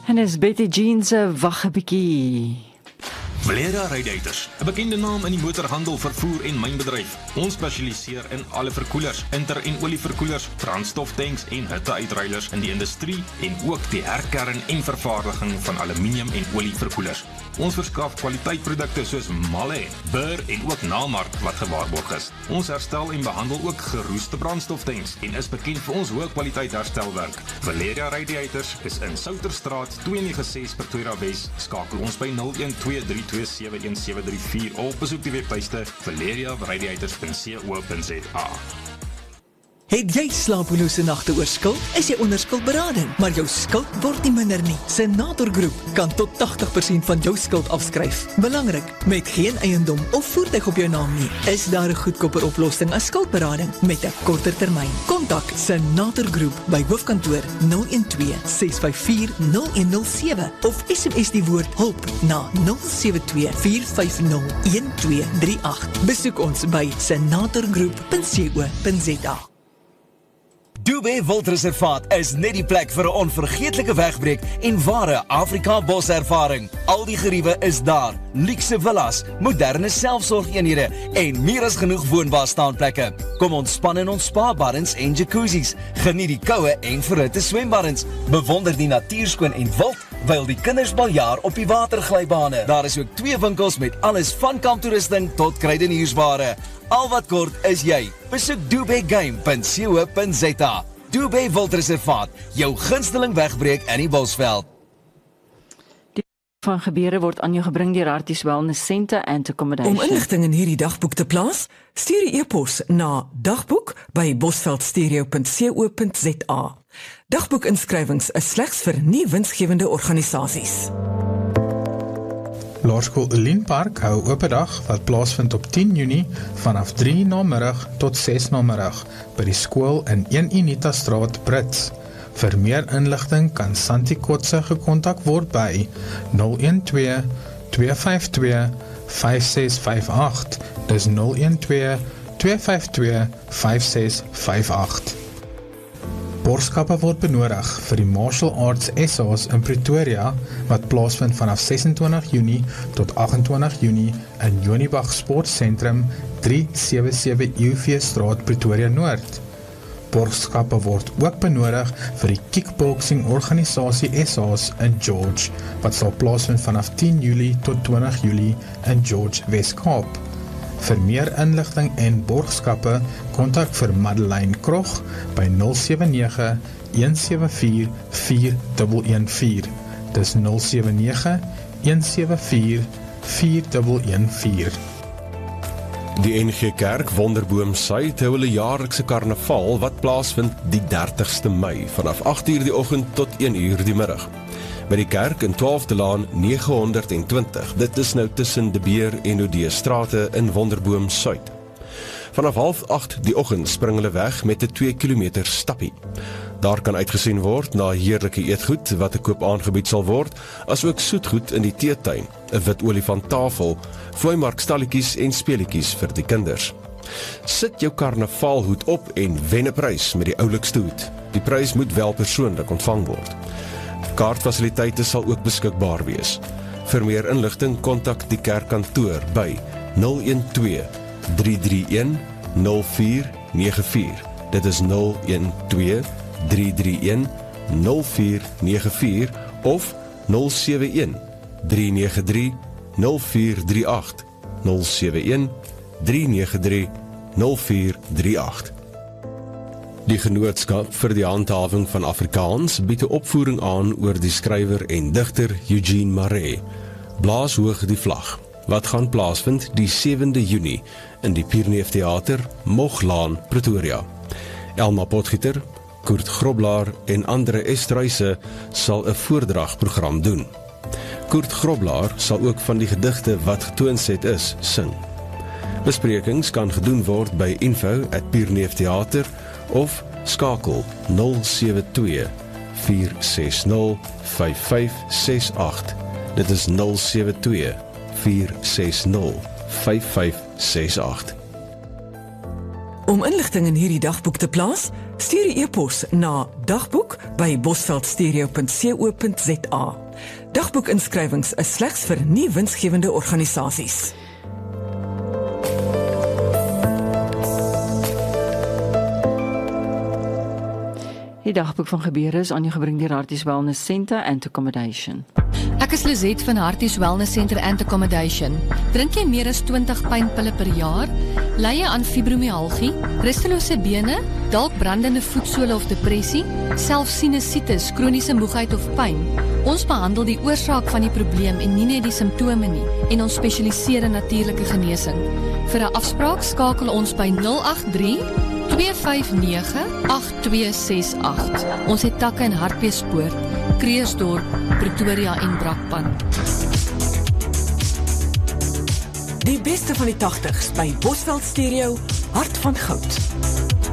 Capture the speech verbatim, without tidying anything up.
En is Betty Jean se Wag 'n bietjie. Valeria Radiators, 'n bekende naam in die motorhandel, vervoer en mynbedryf. Ons spesialiseer in alle verkoelers, inter- en olieverkoelers, brandstoftanks en hitteuitruilers in die industrie en ook die herkern en vervaardiging van aluminium en olieverkoelers. Ons verskaf kwaliteitprodukte soos Malle, Burr en ook Nalmark wat gewaarborg is. Ons herstel en behandel ook geroeste brandstoftanks en is bekend vir ons hoë kwaliteit herstelwerk. Valeria Radiators is in Souterstraat twee nege ses Pretoria Wes. Skakel ons by nul een twee drie twee sewe een sewe drie vier of besoek die webtuiste valeria radiators punt co punt za. Het jy slapelose nagte oor skuld? Is jy onder skuldberading, maar jou skuld word nie minder nie. Senator Groep kan tot tagtig persent van jou skuld afskryf. Belangrik, met geen eiendom of voertuig op jou naam nie, is daar 'n goedkoper oplossing as skuldberading met 'n korter termyn. Kontak Senator Groep by hoofkantoor nul een twee ses vyf vier nul een nul sewe of S M S die woord hulp na nul sewe twee vier vyf nul een twee drie agt. Besoek ons by senator groep punt co punt za. Dubé Wildreservaat is net die plek vir 'n onvergeetlike wegbreek en ware Afrika boservaring. Al die geriewe is daar, luukse villas, moderne selfsorgeenhede en meer as genoeg woonbare staanplekke. Kom ontspan in ons spa-baddens en jacuzzis, geniet die koue en verhitte swembaddens, bewonder die natuurskoon en wild, wyl die kinders baljaar op die waterglybane. Daar is ook twee winkels met alles van kamptoerusting tot kruideniersware. Al wat kort is jy. Besoek dubé game punt co punt za. Dubé Wildreservaat, jou gunsteling wegbreek in die Bosveld. Die van gebeure word aan jou gebring deur Harties Wellness Centre and Accommodation. Om inligting in hierdie dagboek te plaas, stuur 'n e-pos na dagboek by bosveldstereo punt co punt za. Dagboekinskrywings is slegs vir nie winsgewende organisasies. Laerskool Elienpark hou oop dag wat plaasvind op tien Junie vanaf drie namiddag tot ses namiddag by die skool in een Unita Straat, Brits. Vir meer inligting kan Santi Kotse gekontak word by nul een twee twee vyf twee vyf ses vyf agt. Dis nul een twee twee vyf twee vyf ses vyf agt. Borgskappe word benodig vir die Martial Arts S A's in Pretoria wat plaasvind vanaf ses en twintig Junie tot agt en twintig Junie in Jonibag Sportsentrum drie sewe sewe U V Straat, Pretoria Noord. Borgskappe word ook benodig vir die kickboxing organisasie S A's in George wat sal plaasvind vanaf tien Julie tot twintig Julie in George, Wes-Kaap. Vir meer inligting en borgskappe, kontak vir Madeleine Krog by nul sewe nege een sewe vier vier een een vier. Dis nul sewe nege een sewe vier vier een een vier. Die N G Kerk Wonderboom Suid hou hulle jaarlikse karnaval wat plaasvind die dertigste Mei vanaf agt uur die oggend tot een uur die middag. By die kerk in twaalfde Laan nege honderd en twintig. Dit is nou tussen De Beer en Oudee strate in Wonderboom Suid. Vanaf half agt die oggend spring hulle weg met 'n twee kilometer stappie. Daar kan uitgesien word na heerlike eetgoed wat te koop aangebied sal word, asook soetgoed in die teetuin, 'n wit olifantafel, vlooimarkstalletjies en speletjies vir die kinders. Sit jou karnavalhoed op en wen 'n prys met die oulikste hoed. Die prys moet wel persoonlik ontvang word. Kaartfasiliteite sal ook beskikbaar wees. Vir meer inligting kontak die kerkkantoor by nul een twee drie drie een nul vier nege vier. Dit is nul een twee drie drie een nul vier nege vier of nul sewe een drie nege drie nul vier drie agt nul sewe een drie nege drie nul vier drie agt. Die Genootskap vir die Handhawing van Afrikaans bied 'n opvoering aan oor die skrywer en digter Eugene Marais, Blaas hoog die vlag, wat gaan plaasvind die sewende Junie in die Pierneef Theater, Moghlaan, Pretoria. Elma Potgieter, Kurt Groblaar en Andre Estruise sal 'n voordragprogram doen. Kurt Groblaar sal ook van die gedigte wat getoonset is, sing. Besprekings kan gedoen word by info at Pierneef Theater of skakel nul sewe twee vier ses nul vyf vyf ses agt. Dit is nul sewe twee vier ses nul vyf vyf ses agt. Om inligting in hierdie dagboek te plaas, stuur die e-pos na dagboek by bosveldstereo punt co punt za. Dagboekinskrywings is slegs vir nie winsgewende organisasies. Die dagboek van gebeure is aan jou gebring deur Harties Wellness Centre and Accommodation. Ek is Lizette van Harties Wellness Centre and Accommodation. Drink jy meer as twintig pynpille per jaar? Ly jy aan fibromyalgie, rustelose bene, dalk brandende voetsole of depressie, selfs sinusitis, kroniese moegheid of pyn? Ons behandel die oorsaak van die probleem en nie net die simptome nie, en ons spesialiseer in natuurlike genesing. Vir 'n afspraak skakel ons by nul agt drie, twee vyf nege, agt twee ses agt. Ons het takke in Hartbeespoort, Kreersdorp, Pretoria en Brakpan. Die beste van die tagtigs by Bosveld Stereo, Hart van Goud.